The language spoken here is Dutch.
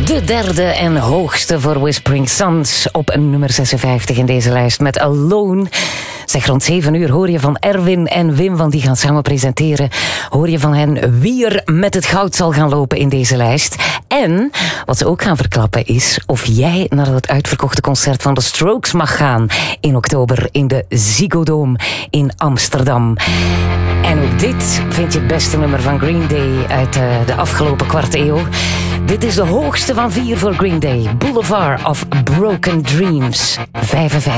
De derde en hoogste voor Whispering Suns op nummer 56 in deze lijst met Alone. Zeg, rond 7 uur hoor je van Erwin en Wim, want die gaan samen presenteren. Hoor je van hen wie er met het goud zal gaan lopen in deze lijst. En wat ze ook gaan verklappen is of jij naar het uitverkochte concert van The Strokes mag gaan in oktober in de Ziggo Dome in Amsterdam. En ook dit vind je het beste nummer van Green Day uit de afgelopen kwart eeuw. Dit is de hoogste van 4 voor Green Day. Boulevard of Broken Dreams, 55.